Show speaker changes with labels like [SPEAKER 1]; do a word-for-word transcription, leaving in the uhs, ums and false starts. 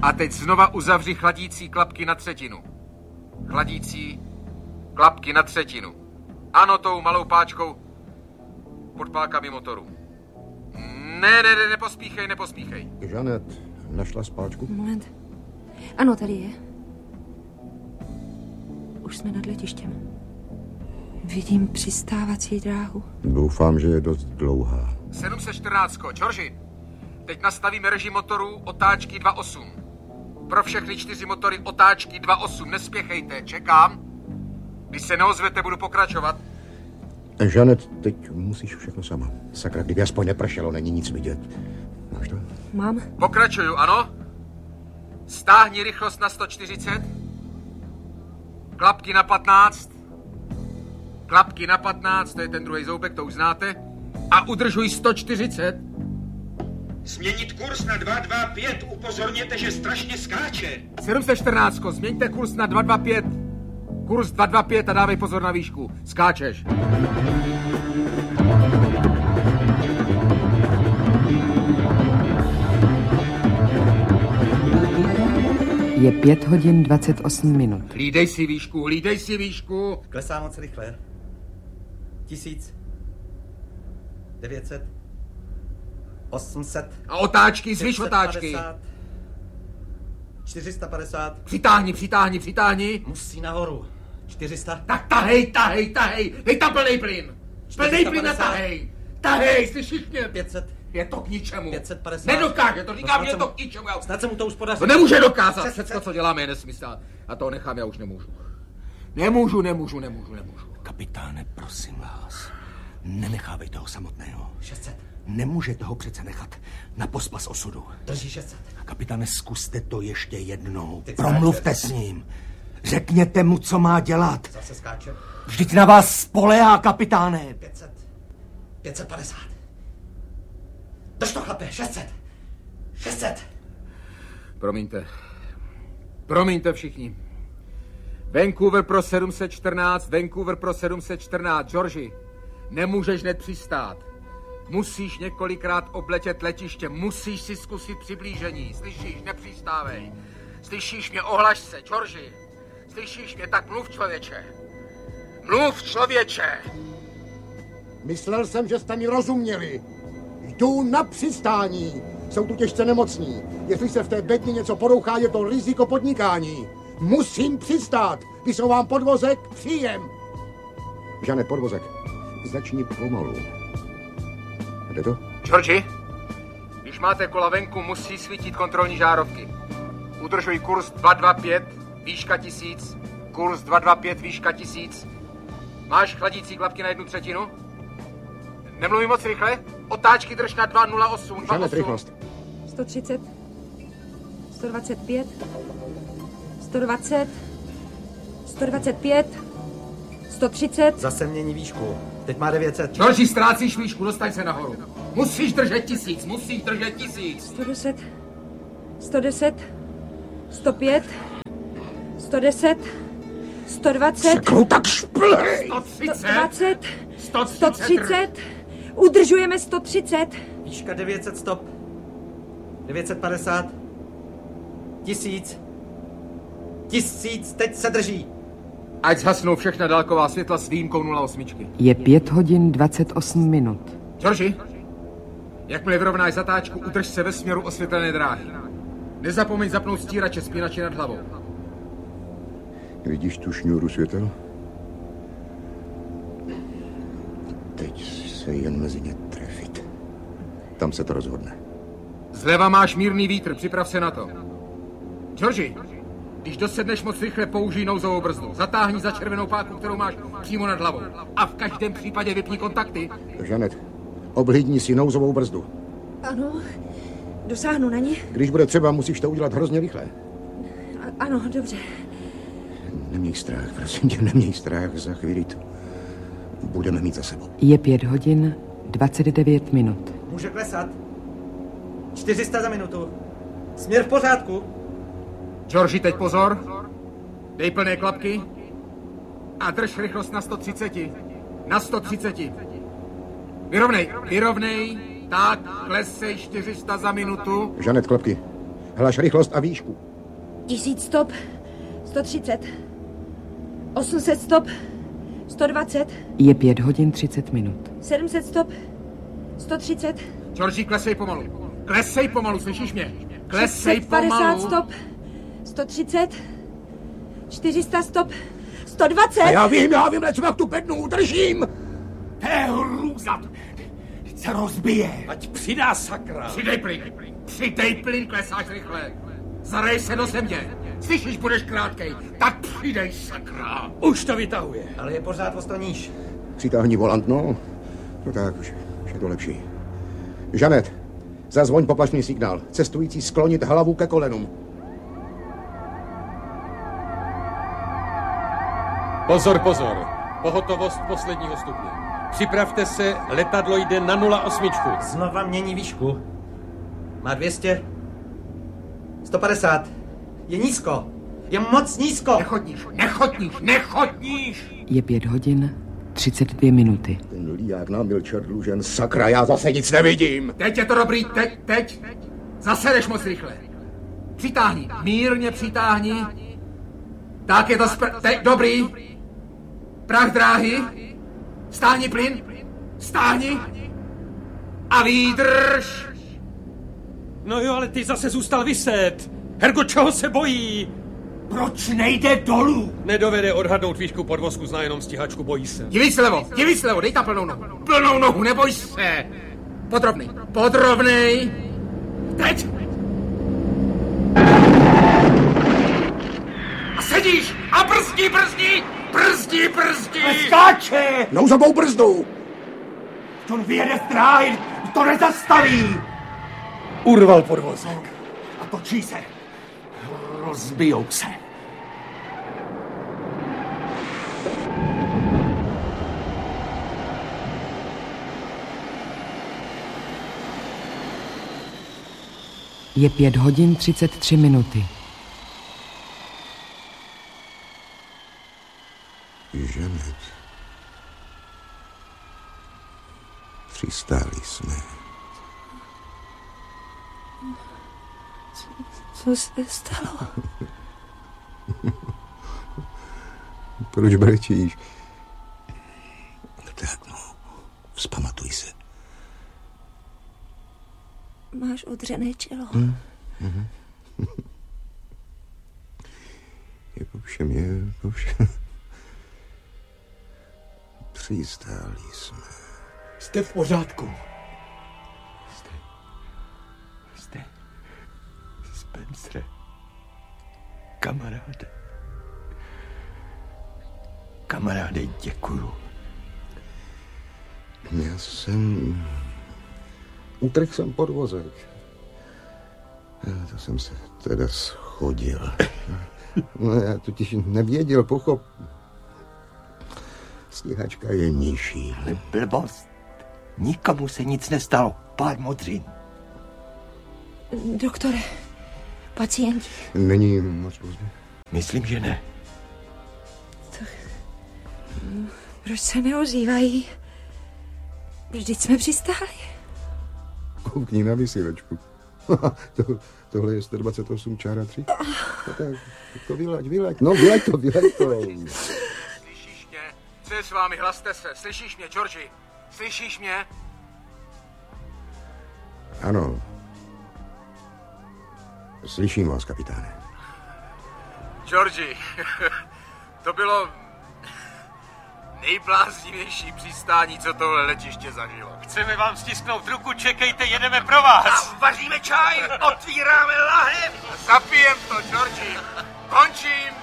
[SPEAKER 1] A teď znova uzavři chladicí klapky na třetinu. Chladící klapky na třetinu. Ano, tou malou páčkou pod pálkami motoru. Ne, ne, ne, nepospíchej, nepospíchej.
[SPEAKER 2] Žanet, našla spáčku?
[SPEAKER 3] Moment. Ano, tady je. Už jsme nad letištěm. Vidím přistávací dráhu.
[SPEAKER 2] Doufám, že je dost dlouhá.
[SPEAKER 1] sedm set čtrnáct, Georgi. Teď nastavíme režim motoru otáčky dva osm. Pro všechny čtyři motory otáčky dva osm. Nespěchejte, čekám. Když se neozvete, budu pokračovat.
[SPEAKER 2] Žanet, teď musíš všechno sama. Sakra, kdyby aspoň nepršelo, není nic vidět. Máš to?
[SPEAKER 3] Mám.
[SPEAKER 1] Pokračuju, ano. Stáhni rychlost na sto čtyřicet. Klapky na patnáct. Klapky na patnáct, to je ten druhý zoubek, to už znáte. A udržuj sto čtyřicet.
[SPEAKER 4] Změnit kurz na dva dva pět, upozorněte, že strašně skáče.
[SPEAKER 1] sedm set čtrnáct, změňte kurz na dva dva pět. Kurz dva dva pět a dávej pozor na výšku. Skáčeš.
[SPEAKER 5] Je pět hodin dvacet osm minut.
[SPEAKER 1] Hlídej si výšku, hlídej si výšku.
[SPEAKER 6] Klesá moc rychle. Tisíc. Devět set. Osm set.
[SPEAKER 1] A otáčky, zvyš otáčky.
[SPEAKER 6] čtyři sta padesát.
[SPEAKER 1] Přitáhni, přitáhni, přitáhni.
[SPEAKER 6] Musí nahoru. čtyři sta.
[SPEAKER 1] Tak tahej, tahej, tahej. Dej tam plnej plyn. Plnej plyn a tahej. Tahej, slyšíš mě?
[SPEAKER 6] pět set.
[SPEAKER 1] Je to k ničemu.
[SPEAKER 6] pět set padesát.
[SPEAKER 1] Nedokáže, to říkám, je to k ničemu.
[SPEAKER 6] Snad se mu to už podaří.
[SPEAKER 1] To nemůže dokázat. Všechno, co děláme, je nesmysl. A to nechám, já už nemůžu. Nemůžu, nemůžu, nemůžu, nemůžu.
[SPEAKER 7] Kapitáne, prosím vás, nenechávejte ho samotného.
[SPEAKER 6] šest set.
[SPEAKER 7] Nemůžete ho přece nechat na pospas osudu.
[SPEAKER 6] Drží šest set.
[SPEAKER 7] Kapitáne, zkuste to ještě jednou.
[SPEAKER 6] Teď
[SPEAKER 7] Promluvte
[SPEAKER 6] skáče.
[SPEAKER 7] s ním. Řekněte mu, co má dělat.
[SPEAKER 6] Zase skáče.
[SPEAKER 7] Vždyť na vás spoléhá, kapitáne.
[SPEAKER 6] pět set. pět set padesát. Drž to, chlape. šest set. šest set.
[SPEAKER 1] Promiňte. Promiňte všichni. Vancouver pro sedm set čtrnáct, Vancouver pro sedm set čtrnáct. Georgi, nemůžeš hned přistát. Musíš několikrát obletět letiště, musíš si zkusit přiblížení. Slyšíš, nepřistávej. Slyšíš mě, ohlaš se, Georgi. Slyšíš mě, tak mluv, člověče. Mluv, člověče.
[SPEAKER 2] Myslel jsem, že jste mi rozuměli. Jdu na přistání. Jsou tu těžce nemocní. Jestli se v té bedně něco porouchá, je to riziko podnikání. Musím přistát. Vysouvám podvozek, příjem. Žanet, podvozek. Začni pomalu. Jde to?
[SPEAKER 1] Georgi, když máte kola venku, musí svítit kontrolní žárovky. Udržuj kurz dva dva pět, výška tisíc. Kurz dva dva pět, výška tisíc. Máš chladící klapky na jednu třetinu? Nemluvím moc rychle? Otáčky drž na dva nula osm.
[SPEAKER 2] Žanet, rychlost.
[SPEAKER 3] sto třicet. sto dvacet pět. sto dvacet. sto dvacet pět. sto třicet.
[SPEAKER 6] Zase mění výšku. Teď má devět set.
[SPEAKER 1] Georgi, ztrácíš výšku, dostaň se nahoru. Musíš držet tisíc, musíš držet tisíc.
[SPEAKER 3] sto deset. sto deset. sto pět. sto deset. sto dvacet.
[SPEAKER 2] Řeknu tak šplej.
[SPEAKER 1] sto třicet.
[SPEAKER 3] sto dvacet.
[SPEAKER 1] sto
[SPEAKER 3] sto třicet. Udržujeme sto třicet.
[SPEAKER 6] Výška devět set, stop. devět set padesát. Tisíc. Tisíc, teď se drží.
[SPEAKER 1] Ať zhasnou všechna dálková světla s výjimkou nula osm.
[SPEAKER 5] Je pět hodin dvacet osm minut.
[SPEAKER 1] Georgi, jakmile vyrovnáš zatáčku, udrž se ve směru osvětlené dráhy. Nezapomeň zapnout stírače spínače nad hlavou.
[SPEAKER 2] Vidíš tu šňůru světel? Teď se jen mezi ně trefit. Tam se to rozhodne.
[SPEAKER 1] Zleva máš mírný vítr, připrav se na to. Georgi, když dosedneš moc rychle, použij nouzovou brzdu. Zatáhni za červenou páku, kterou máš přímo nad hlavou. A v každém případě vypni kontakty.
[SPEAKER 2] Žanet, obhlídni si nouzovou brzdu.
[SPEAKER 3] Ano, dosáhnu na ní.
[SPEAKER 2] Když bude třeba, musíš to udělat hrozně rychle.
[SPEAKER 3] A, ano, dobře.
[SPEAKER 2] Neměj strach, prosím tě, neměj strach, za chvíli to budeme mít za sebou.
[SPEAKER 5] Je pět hodin dvacet devět minut.
[SPEAKER 6] Může klesat. čtyři sta za minutu. Směr v pořádku.
[SPEAKER 1] Georgi, teď pozor. Dej plné klapky. A drž rychlost na sto třicet. Na sto třicet. Vyrovnej, vyrovnej. Tak, klesej čtyři sta za minutu.
[SPEAKER 2] Žanet, klapky. Hlaš rychlost a výšku.
[SPEAKER 3] Tisíc stop, sto třicet. osm set stop, sto dvacet.
[SPEAKER 5] Je pět hodin třicet minut.
[SPEAKER 3] sedm set stop, sto třicet.
[SPEAKER 1] Georgi, klesej pomalu. Klesej pomalu, slyšíš mě? Klesej
[SPEAKER 3] šest set padesát
[SPEAKER 1] pomalu.
[SPEAKER 3] stop, sto třicet. čtyři sta stop, sto dvacet.
[SPEAKER 2] A já vím, já vím, lecmo jak tu pednu držím.
[SPEAKER 7] To je hrůza. Teď se rozbije.
[SPEAKER 6] Ať přidá, sakra.
[SPEAKER 1] Přidej plyn. Přidej plyn, klesáš rychle. Zarej se do země. Slyšíš, budeš krátkej. Tak přidej, sakra.
[SPEAKER 6] Už to vytahuje. Ale je pořád o sto níž.
[SPEAKER 2] Přitáhni volant, no. No tak, už, už je to lepší. Žanet, zazvoň poplašný signál. Cestující sklonit hlavu ke kolenům.
[SPEAKER 8] Pozor, pozor. Pohotovost posledního stupně. Připravte se, letadlo jde na nula osm.
[SPEAKER 6] Znova mění výšku. Má dvě stě. sto padesát. Je nízko. Je moc nízko.
[SPEAKER 1] Nechodníš, nechodníš, nechodníš.
[SPEAKER 5] Je pět hodin třicet dvě minuty.
[SPEAKER 2] Ten líják nám byl čert dlužen, sakra, já zase nic nevidím.
[SPEAKER 1] Teď je to dobrý, teď, teď. Zase jdeš moc rychle. Přitáhni, mírně přitáhni. Tak je to spr... Teď, dobrý. Prach dráhy. Stáhni plyn. Stáhni. A výdrž.
[SPEAKER 8] No jo, ale ty zase zůstal viset. Hergo, čeho se bojí?
[SPEAKER 7] Proč nejde dolů?
[SPEAKER 8] Nedovede odhadnout výšku podvozku, zná jenom stíhačku, bojí se.
[SPEAKER 1] Dívej se levo, dívej se levo, dej tam plnou nohu. Plnou nohu, neboj se. Podrobnej, podrobnej. Teď. A sedíš a brzdí, brzdí, brzdí, brzdí.
[SPEAKER 7] Skáče!
[SPEAKER 2] Nouzovou brzdu.
[SPEAKER 7] To vyjede z dráhy, to nezastaví.
[SPEAKER 6] Urval podvozek.
[SPEAKER 7] A točí se. Rozbijou se.
[SPEAKER 5] Je pět hodin třicet tři minuty.
[SPEAKER 2] Žanet. Přistáli jsme.
[SPEAKER 3] Co se stalo?
[SPEAKER 2] Proč brečíš? Tak no, vzpamatuj se.
[SPEAKER 3] Máš odřené čelo.
[SPEAKER 2] Hmm. Mhm. Je po všem, je po všem. Přistáli jsme.
[SPEAKER 7] Jste v pořádku. Jste... Jste... Spencere. Kamaráde. Kamaráde, děkuju.
[SPEAKER 2] Já jsem... Utrhl jsem podvozek. Já to jsem se teda schodil. No já totiž nevěděl, pochop. Stíhačka je nižší.
[SPEAKER 7] Ale blbost. Nikomu se nic nestalo. Pár modřin.
[SPEAKER 3] Doktore, pacienti.
[SPEAKER 2] Není moc pozdě.
[SPEAKER 7] Myslím, že ne.
[SPEAKER 3] To... Proč se neozývají? Vždyť jsme přistáli.
[SPEAKER 2] Koukni na vysílačku. to, tohle je sto dvacet osm čára tři. No tak, to vylaď, vylaď. No vylaď to, vylaď to.
[SPEAKER 1] Slyšíš mě? Co je s vámi? Hlaste se. Slyšíš mě, Georgi? Slyšíš mě?
[SPEAKER 2] Ano. Slyším vás, kapitáne.
[SPEAKER 1] Georgi, to bylo nejbláznivější přistání, co tohle letiště zažilo.
[SPEAKER 8] Chceme vám stisknout ruku, čekejte, jedeme pro vás.
[SPEAKER 1] A vaříme čaj, otvíráme lahev. Zapijem to, Georgi. Končím.